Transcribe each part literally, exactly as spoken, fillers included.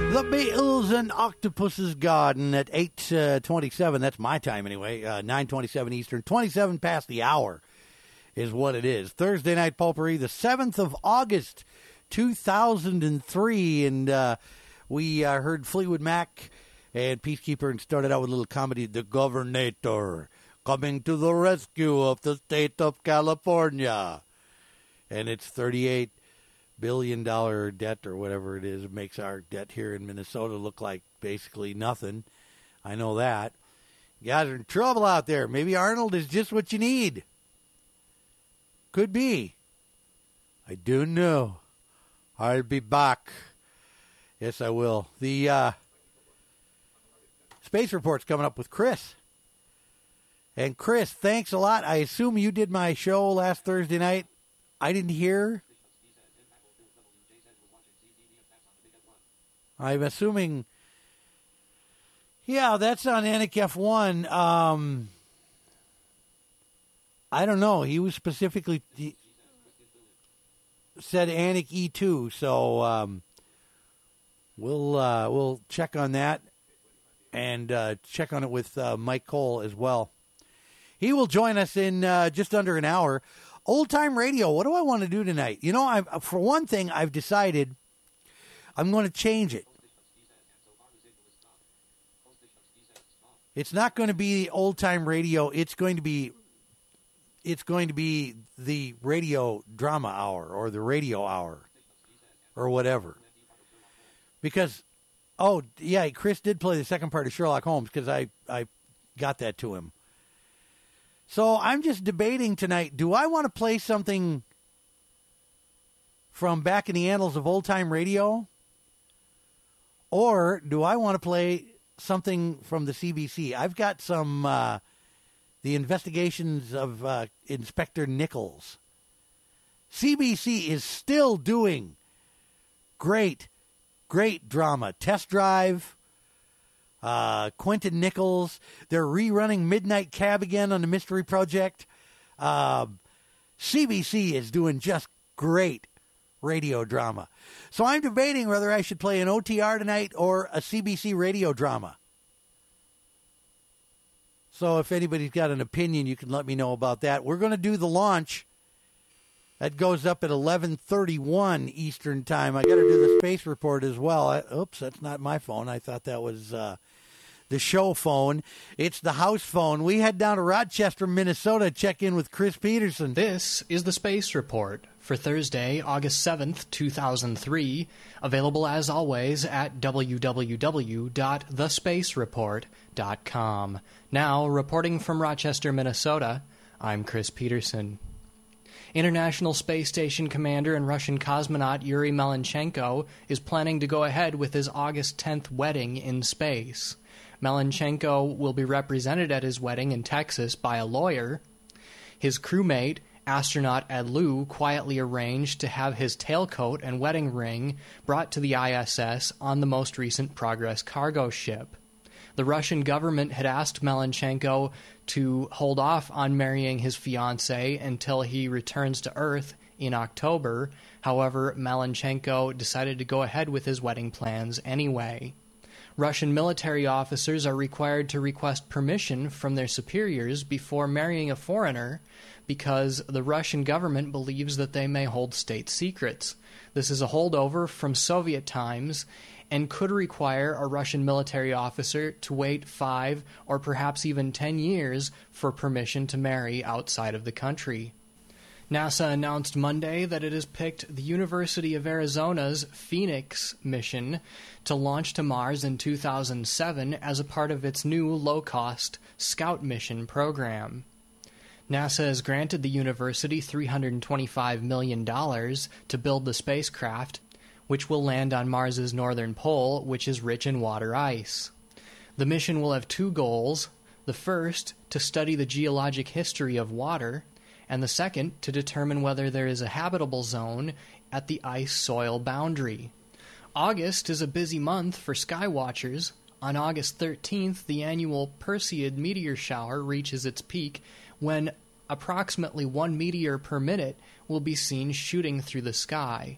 The Beatles and Octopus's Garden at eight twenty-seven. That's my time anyway. Uh, nine twenty-seven Eastern. twenty-seven past the hour is what it is. Thursday Night Pulpery, the seventh of August, two thousand three. And uh, we uh, heard Fleetwood Mac and Peacekeeper and started out with a little comedy, The Governator, coming to the rescue of the state of California. And it's thirty-eight billion dollar debt or whatever it is. It makes our debt here in Minnesota look like basically nothing. I know that. You guys are in trouble out there. Maybe Arnold is just what you need. Could be. I don't know. I'll be back. Yes, I will. The uh, Space Report's coming up with Chris. And Chris, thanks a lot. I assume you did my show last Thursday night. I didn't hear. I'm assuming, yeah, that's on Anik F one. Um, I don't know. He was specifically he said Anik E two, so um, we'll uh, we'll check on that and uh, check on it with uh, Mike Cole as well. He will join us in uh, just under an hour. Old Time Radio. What do I want to do tonight? You know, I've, for one thing, I've decided I'm going to change it. It's not going to be Old Time Radio. It's going to be it's going to be the radio drama hour or the radio hour or whatever. Because, oh, yeah, Chris did play the second part of Sherlock Holmes because I, I got that to him. So I'm just debating tonight, do I want to play something from back in the annals of Old Time Radio? Or do I want to play something from the C B C? I've got some, uh, the investigations of uh, Inspector Nichols. C B C is still doing great, great drama. Test Drive, uh, Quentin Nichols. They're rerunning Midnight Cab again on the Mystery Project. Uh, C B C is doing just great radio drama. So I'm debating whether I should play an O T R tonight or a C B C radio drama. So if anybody's got an opinion, you can let me know about that. We're going to do the launch. That goes up at eleven thirty-one Eastern Time. I got to do the space report as well. I, oops, that's not my phone. I thought that was uh, the show phone. It's the house phone. We head down to Rochester, Minnesota, check in with Chris Peterson. This is the Space Report for Thursday, August seventh, two thousand three, available as always at w w w dot the space report dot com. Now, reporting from Rochester, Minnesota, I'm Chris Peterson. International Space Station Commander and Russian cosmonaut Yuri Malenchenko is planning to go ahead with his August tenth wedding in space. Malenchenko will be represented at his wedding in Texas by a lawyer. His crewmate, astronaut Ed Lu, quietly arranged to have his tailcoat and wedding ring brought to the I S S on the most recent Progress cargo ship. The Russian government had asked Malenchenko to hold off on marrying his fiancée until he returns to Earth in October. However, Malenchenko decided to go ahead with his wedding plans anyway. Russian military officers are required to request permission from their superiors before marrying a foreigner because the Russian government believes that they may hold state secrets. This is a holdover from Soviet times and could require a Russian military officer to wait five or perhaps even ten years for permission to marry outside of the country. NASA announced Monday that it has picked the University of Arizona's Phoenix mission to launch to Mars in two thousand seven as a part of its new low-cost Scout mission program. NASA has granted the university three hundred twenty-five million dollars to build the spacecraft, which will land on Mars's northern pole, which is rich in water ice. The mission will have two goals. The first, to study the geologic history of water, and the second, to determine whether there is a habitable zone at the ice-soil boundary. August is a busy month for skywatchers. On August thirteenth, the annual Perseid meteor shower reaches its peak when approximately one meteor per minute will be seen shooting through the sky.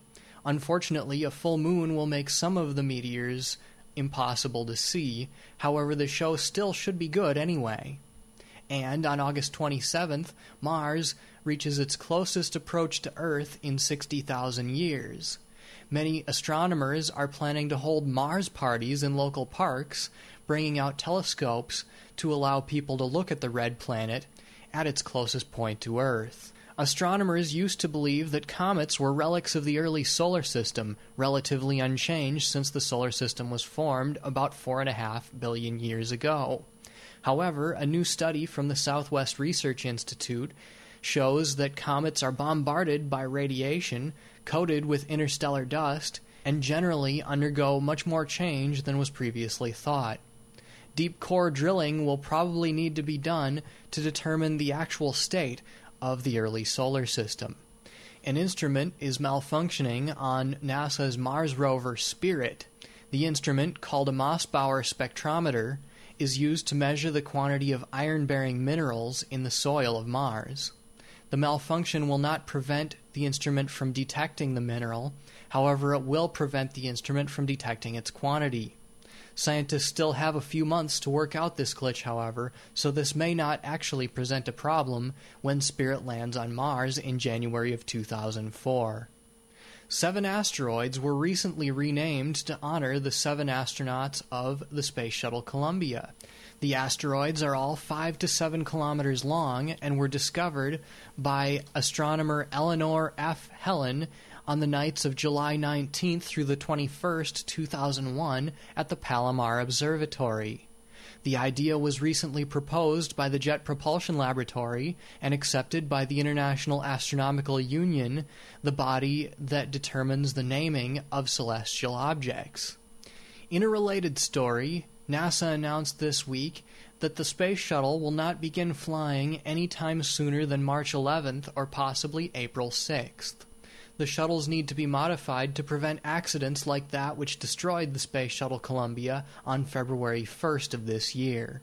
Unfortunately, a full moon will make some of the meteors impossible to see. However, the show still should be good anyway. And on August twenty-seventh, Mars reaches its closest approach to Earth in sixty thousand years. Many astronomers are planning to hold Mars parties in local parks, bringing out telescopes to allow people to look at the red planet at its closest point to Earth. Astronomers used to believe that comets were relics of the early solar system, relatively unchanged since the solar system was formed about four and a half billion years ago. However, a new study from the Southwest Research Institute shows that comets are bombarded by radiation coated with interstellar dust and generally undergo much more change than was previously thought. Deep core drilling will probably need to be done to determine the actual state of the early solar system. An instrument is malfunctioning on NASA's Mars rover Spirit. The instrument, called a Mossbauer spectrometer, is used to measure the quantity of iron-bearing minerals in the soil of Mars. The malfunction will not prevent the instrument from detecting the mineral, however it will prevent the instrument from detecting its quantity. Scientists still have a few months to work out this glitch, however, so this may not actually present a problem when Spirit lands on Mars in January of two thousand four. Seven asteroids were recently renamed to honor the seven astronauts of the Space Shuttle Columbia. The asteroids are all five to seven kilometers long and were discovered by astronomer Eleanor F. Helen on the nights of July nineteenth through the twenty-first, two thousand one, at the Palomar Observatory. The idea was recently proposed by the Jet Propulsion Laboratory and accepted by the International Astronomical Union, the body that determines the naming of celestial objects. In a related story, NASA announced this week that the space shuttle will not begin flying any time sooner than March eleventh or possibly April sixth. The shuttles need to be modified to prevent accidents like that which destroyed the Space Shuttle Columbia on February first of this year.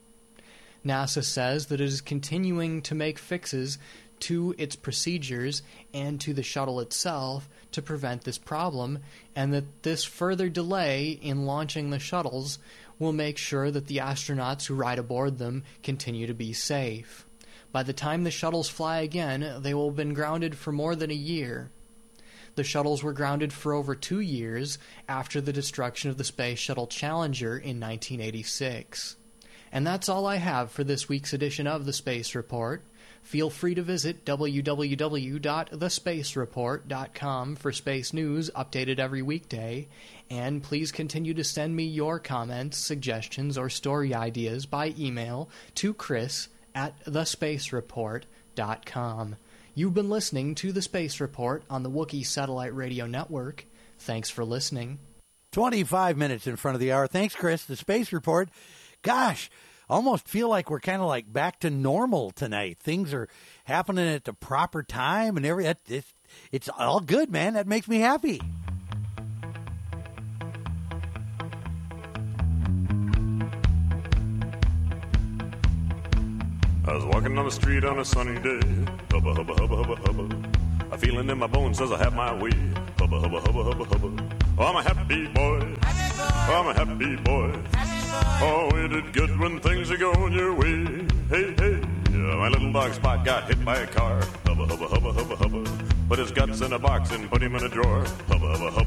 NASA says that it is continuing to make fixes to its procedures and to the shuttle itself to prevent this problem, and that this further delay in launching the shuttles will make sure that the astronauts who ride aboard them continue to be safe. By the time the shuttles fly again, they will have been grounded for more than a year. The shuttles were grounded for over two years after the destruction of the Space Shuttle Challenger in nineteen eighty-six. And that's all I have for this week's edition of The Space Report. Feel free to visit w w w dot the space report dot com for space news updated every weekday, and please continue to send me your comments, suggestions, or story ideas by email to Chris at the space report dot com. You've been listening to The Space Report on the Wookiee Satellite Radio Network. Thanks for listening. twenty-five minutes in front of the hour. Thanks, Chris. The Space Report. Gosh, almost feel like we're kind of like back to normal tonight. Things are happening at the proper time and every. It's, it's all good, man. That makes me happy. I was walking on the street on a sunny day. Hubba, hubba, hubba, hubba, hubba. A feeling in my bones says I have my way. Hubba, hubba, hubba, hubba, hubba. Oh, I'm a happy boy. Oh, I'm a happy boy. Oh, ain't it good when things are going your way? Hey, hey. Yeah, my little dog Spot got hit by a car. Hubba, hubba, hubba, hubba, hubba. Put his guts in a box and put him in a drawer. Hubba, hubba, hubba.